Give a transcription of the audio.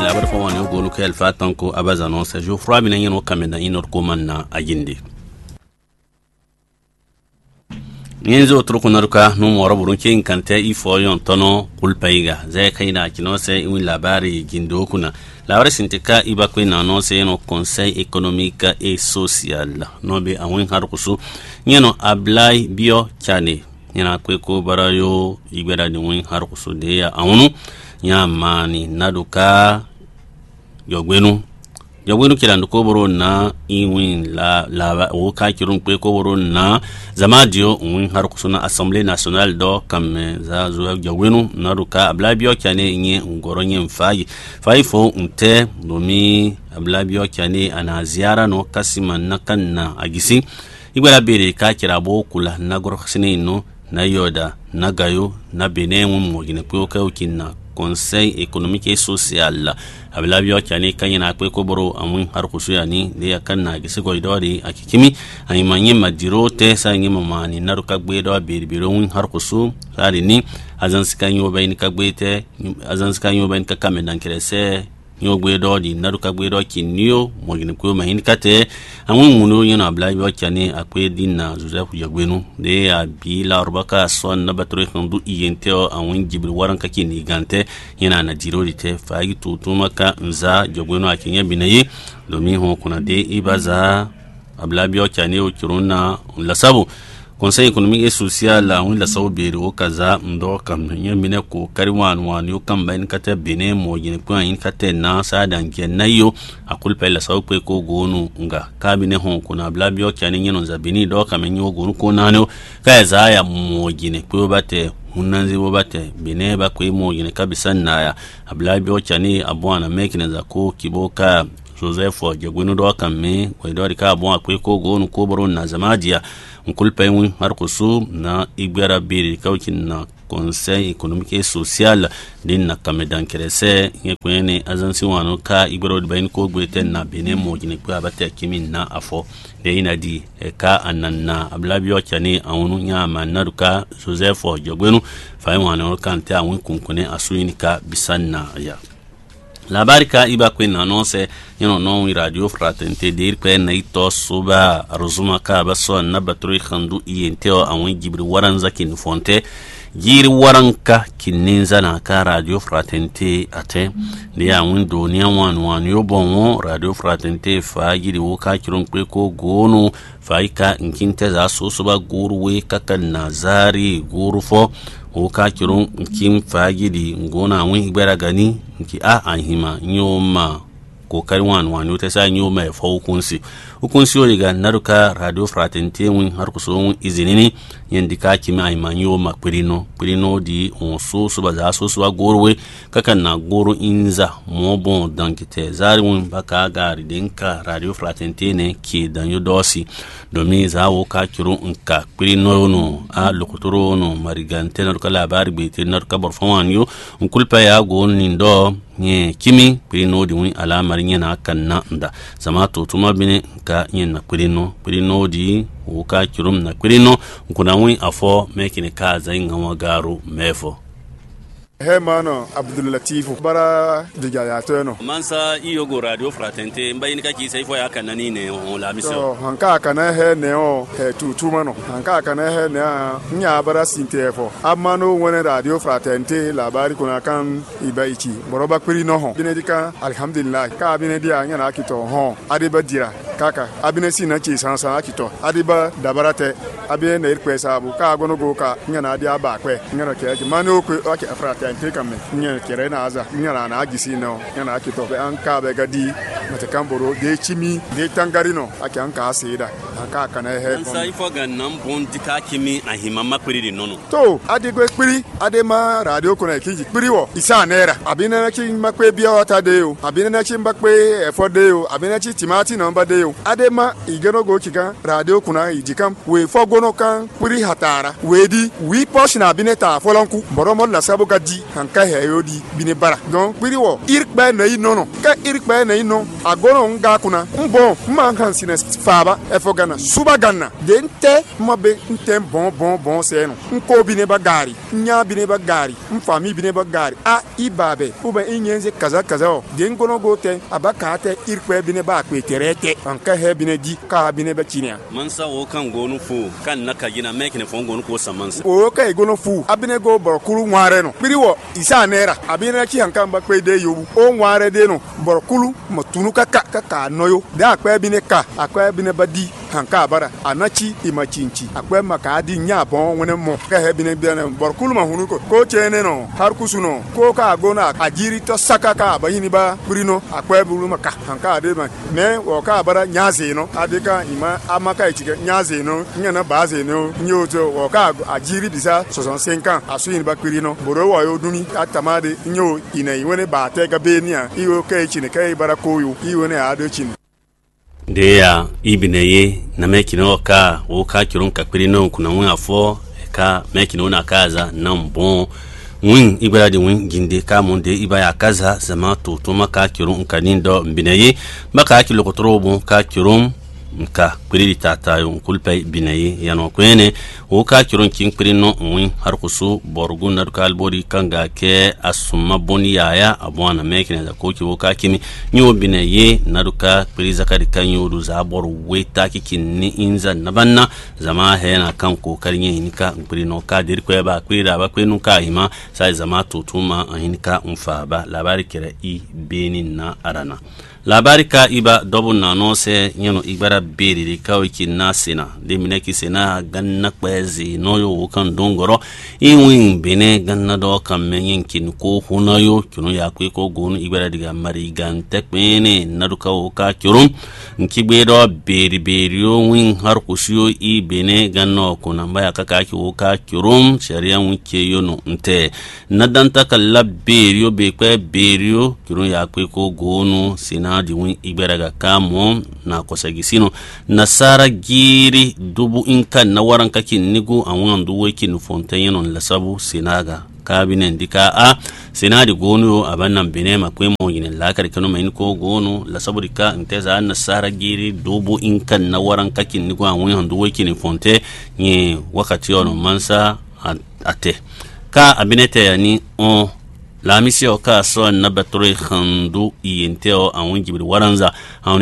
labar fa wani golu kai alfatan ko abazano sa jo fra bi nan yino kamenda inor ko manna ajinde yenzo truko naruka no mo raburun ke inkante ifo yon tono kulpaiga zai kaina kinose in labari gindo kuna labari sintika ibakwe na no se no conseil économique et social no be awin harkusu yeno ablay bio chane yana kweko barayo ibera ni win harkusu de ya awunu nyamani naduka yogwenu kirandu ko boro na iwin la o ka kirun pe ko boro na zamadio win har kusuna assemblée nationale do kam za zo yogwenu naduka ablabio kyane nye ngoro nye mfayi fo unte domi ablabio kyane ana ziara no kasima nakanna agisi igwala bere ka kirabo kula nagoro sine no na yoda na gayo na benemu mogine ko ka ukinna conseil économique et social ablabio kyane kanyina kwe ko boro amun har kusu yani de yakanna gise go idori akikimi ay manye madiro te sa ngima mani naruka gbe do birbiro win har kusu sari ni azan sikanyo bayin ka gbete azan sikanyo bayin ka kamendan krese nyo gbe do di naruka gbe do kinio mogine ko mahin kate amun muno yana ablabio kyane akwe dinna Joseph Yagbenu de ya bila rubaka son na batro kandu iyenteo awun jibri waran kake ni gante yana na dirodi te fagi tutumaka nza Yagbenu akinya binayi domin ho kuna de ibaza ablabio kyane o kiruna lasabu conseil économique et social awun lasabu beri o kaza ndo kam nyamine ko kariwan wan yo kam bain kate bene mo yine ko in kate na sadan kenayo akul pe lasabu pe ko gonu nga kabine hon kuna ablabio kyane nyino za bini do kam nyo gonu ko nano ka za ya mo yine ko bate munanzi bo bate bene ba ko mo yine kabisan na ya ablabio kyane abwana mekine za ko kiboka Joseph Yagbenu do kamme ko do ka abwa ko gonu ko boro na zamadia nkulpe win har kusu na igbera biri kaukin na conseil économique et social din na kamedan krese ngekwene azansi wano ka igbero de bayin ko gweten na bene mo gine ko abate kimin na afo de inadi ka ananna ablabio kyane awunu nya manaruka Joseph Yagbenu fa wano kante awun kunkune asuinika bisanna ya labari ka iba kwe na nonse yano non radio fraternité dir kwe na ito suba rozuma ka baso na baturi khandu iyenteo awon jibri waran zakin fonte jiri waranka kininza na ka radio fraternité ate ni awon doniya wan yo bonwo radio fraternité fa jiri wo ka kirun kwe ko gonu faika nkinte za so suba guruwe kakan nazari gurufo o ka kirun kim fagidi ngona win ibera gani nki ahima nyoma kokari wan ta sa nyoma e fa hukunsi oliga naruka radio fraternité win har kuso izinini yendika kimi ayma nyoma pirino di on so suba za so suba gorwe kakan na goro inza mobon dankite zari win baka gari denka radio fraternité ne ki danyo dosi domin za wo ka kirun nka pirino no a lokotoro no marigante naruka labari bete naruka borfawan yo nkulpa ya go nindo nye kimi pirino di win alamar nyana kanna nda zama to tuma bine ka nyena pirino di wo ka kirum na pirino kuna win afo mekine ka zain ngwa garu mefo He mano Abdul Latif bara diga ya tono mansa iyo go radio fraternité mbayini ka ki sai fo ya kanani ne on la mission so hanka kana he ne o he tutu mano hanka kana he ne nya bara sinte fo amano wona radio fraternité labari kuna kan ibaichi boroba kwiri no ho binedika alhamdulillah ka binedia nya na kito ho adiba dira kaka abine sina chi sansa akito adiba dabarate abine ne irkwesa abu ka gono go ka nya na dia ba kwe nya na ke mano ko fraternité Take nya kere na aza nya na agisi no nya na akito be anka be gadi mate kamboro de chimi de tangarino ake anka asida anka kana he sai fo gannan bon dika kimi ahima mapiri nono to adigwe piri adema radio kona kiji piri wo isa naira abina na chi makwe bia wata de yo abina na chi makwe efo de yo abina chi timati number de yo adema igeno go chika radio kuna ijikam we fo gono kan piri hatara we di we portion abina ta folonku boromo la sabu gadi hanka he yodi bine bara donc piri wo irkba na inono ka irkba na ino agono nga kuna bon man kan sine faba efo gana suba gana dente mabe ntem bon seno nko bine bagari nya bine bagari mfami bine bagari a ibabe uba inyenze kaza o den gono gote abakate irkwe bine ba kweterete anka he bine di ka bine ba chinia mansa o kan gonu fu kan naka gina mekine fon gonu ko samansa o kai gono fu abine go borkulu nware no biriwo isa nera abine chi anka ba kwe de yobu o nware de no borkulu matunu ka noyo da akwa bine ka akwa bine badi hanka bara anachi imachinchi akwa maka di nya bon wona mo ka he bine borkulu ma hunu ko chene no har kusuno ko ka gona ajiri to saka ka ba yini ba burino akwa bulu maka hanka de ma me wo ka bara nyaze no adika ima amaka ichike nyaze no nyana baze no nyoto wo ka ajiri bisa 65 asu yini ba burino boro wo yo duni atamade nyo ina iwene ba te ga be nia iwo ka ichine ka bara koyo iwene ado chine deya ibineye na mekino ka o ka kirun ka pirino kuna won afo ka mekino na kaza nan bon win ibara de win ginde ka mon de ibaya kaza zama to maka kirun kanin do bineye maka kilo kotro bon ka kirun nka piriri tata yo kulpai binaye yano kwene o ka kirun kin pirino win har kusu borgun na kalbori kanga ke asuma boni yaya abwana mekine da koki o ka kimi nyo binaye na duka piri zakari kanyo du za bor weta kikinni inza nabanna zama hena kan kokarin yin ka pirino ka dir ko ba kwira ba kwenu ka hima sai zama tutuma ahinka umfa ba labari kira i benin na arana labari ka iba dobu na no se nyano ibara beri kawiki na sena de mineki sena ganna kwezi noyo kan dongoro inwin bene ganna do kan menyen kin ko hunayo kinu ya kwe ko gonu ibara diga mari gante kwene naduka o ka kirum nkibe do beri yo win har kusiyo i bene ganna ko namba ya kaka ki o ka kirum sharia wike yo no nte nadanta kala beri yo be kwe beri yo kinu ya kwe ko gonu sena di win iberaga kamo na kosagisino nasara giri dubu inka na waran kake nigo an duwe kin fontaine non lasabu sinaga kabinen dika a sinadi gonu abannan bine makwe mo yin lakar kanu mai ko gonu lasabu dika inteza nasara giri dubu inka na waran kake nigo an duwe kin fonte ni wakati ono mansa ate ka abinete yani on la mission ka so na batore khandu yenteo an wingibir waranza